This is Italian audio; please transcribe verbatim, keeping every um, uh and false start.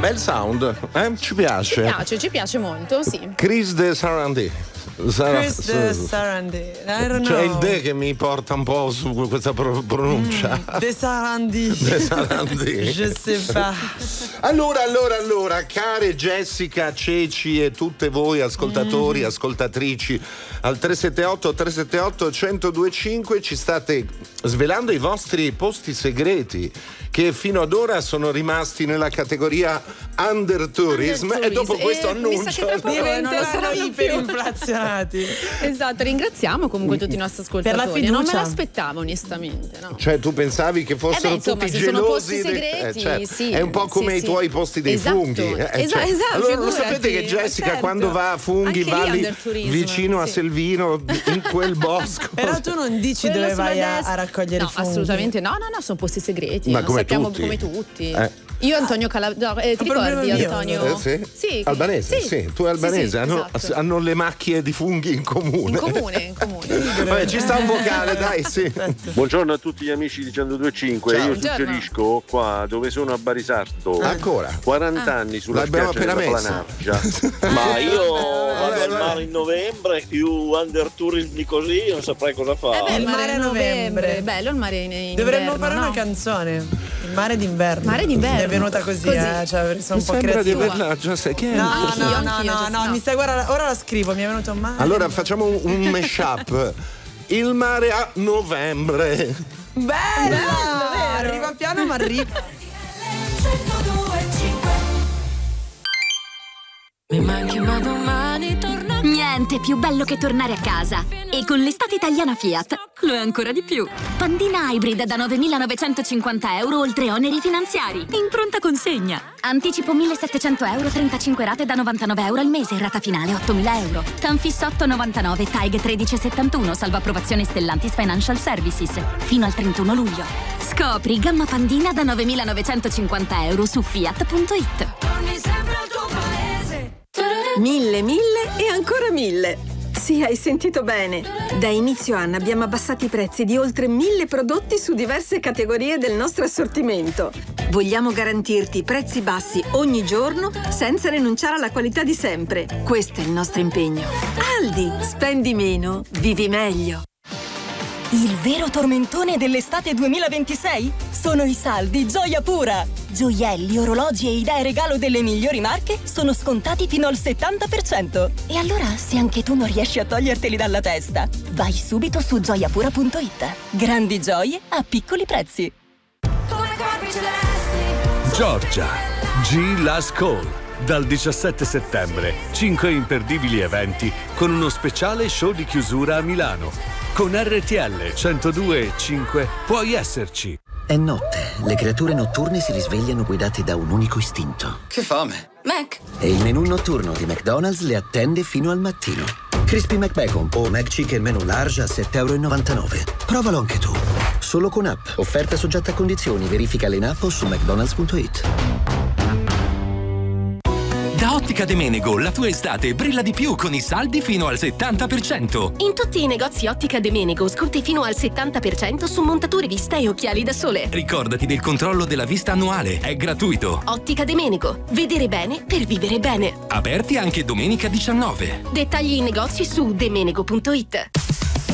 Bel sound, eh? Ci piace. Ci piace, ci piace molto, sì. Chris de Sarandí. Sarà, Chris de Sarandí. I don't C'è know. il de che mi porta un po' su questa pro- pronuncia. Mm, de Sarandí. De Sarandí. Je sais pas. Allora, allora, allora, care Jessica, Ceci e tutte voi ascoltatori, mm. ascoltatrici, al tre sette otto tre sette otto uno zero due cinque ci state svelando i vostri posti segreti che fino ad ora sono rimasti nella categoria Under Tourism, Under e dopo tourism. questo E annuncio mi sa che tra poco non lo sono saranno iperinflazionati. Esatto, ringraziamo comunque tutti i nostri ascoltatori. Per la fiducia. Non me l'aspettavo onestamente, no. Cioè tu pensavi che fossero Eh beh, insomma, tutti se sono gelosi posti de- segreti, eh, certo. sì, È un po' come sì, i sì. tuoi posti dei Esatto. funghi, eh, Esa- cioè. esatto, Allora lo figurati. sapete che Jessica Certo. quando va a funghi Anche va lì lì undertourism, vicino a sì. Selvino in quel bosco. Però tu non dici Quello dove sulla vai a, destra. a raccogliere no, i funghi. assolutamente no, no, no, sono posti segreti. Ma non come sappiamo tutti? come tutti. Eh. Io Antonio Calabrese, eh, ti Ma proprio ricordi mio. Antonio? Eh, sì? Sì. Albanese, sì, Sì. tu è albanese, Sì, sì, hanno, esatto. hanno le macchie di funghi in comune. In comune, in comune. Vabbè, ci sta un vocale, dai, sì. Buongiorno a tutti gli amici di centodue e cinque. Ciao. Io Buongiorno. suggerisco qua dove sono a Barisardo Ancora? quaranta Ah. anni sulla L'abbiamo spiaggia appena della messa. Planargia. Ma io vabbè, vado al vabbè. mare in novembre, più under tourism di così, non saprei cosa Eh fare. beh, Il mare a novembre. Bello il mare in, in Dovremmo inverno, fare no? una canzone. Il mare d'inverno. Mare d'inverno. Mi è venuta così, Così. eh. Cioè, sono Mi un po' sembra di creativa. averla già sai che è? No, Anch'io, no, no, anch'io, no, già- no, no. mi stai guarda, ora la scrivo, mi è venuto un mare. Allora facciamo un, un mashup. Il mare a novembre. Bella! Arriva piano ma arriva. Mi manchi ma domani torna. Niente più bello che tornare a casa. E con l'estate italiana Fiat lo è ancora di più. Pandina Hybrid da novemilanovecentocinquanta euro oltre oneri finanziari. In pronta consegna. Anticipo millesettecento euro, trentacinque rate da novantanove euro al mese, rata finale ottomila euro. Tanfis otto novantanove, T A I G tredici settantuno, salvo approvazione Stellantis Financial Services. Fino al trentuno luglio. Scopri gamma Pandina da novemilanovecentocinquanta euro su fiat punto it. Torni sempre al tuo paese. Mille, mille e ancora mille. Sì, hai sentito bene. Da inizio anno abbiamo abbassato i prezzi di oltre mille prodotti su diverse categorie del nostro assortimento. Vogliamo garantirti prezzi bassi ogni giorno senza rinunciare alla qualità di sempre. Questo è il nostro impegno. Aldi, spendi meno, vivi meglio. Il vero tormentone dell'estate duemilaventisei? Sono i saldi Gioia Pura! Gioielli, orologi e idee regalo delle migliori marche sono scontati fino al settanta per cento. E allora, se anche tu non riesci a toglierteli dalla testa, vai subito su gioia pura punto it. Grandi gioie a piccoli prezzi. Come corpi celesti. Giorgia, G Last Call. Dal diciassette settembre, cinque imperdibili eventi con uno speciale show di chiusura a Milano. Con R T L centodue e cinque puoi esserci. È notte, le creature notturne si risvegliano guidate da un unico istinto. Che fame! Mac. E il menù notturno di McDonald's le attende fino al mattino. Crispy McBacon o McChicken menù large a sette e novantanove euro. Provalo anche tu. Solo con app. Offerta soggetta a condizioni. Verificale in app o su mcdonalds punto it. Da Ottica De Menego la tua estate brilla di più con i saldi fino al settanta per cento. In tutti i negozi Ottica De Menego sconti fino al settanta per cento su montature vista e occhiali da sole. Ricordati del controllo della vista annuale, è gratuito. Ottica De Menego, vedere bene per vivere bene. Aperti anche domenica diciannove. Dettagli in negozi su demenego punto it.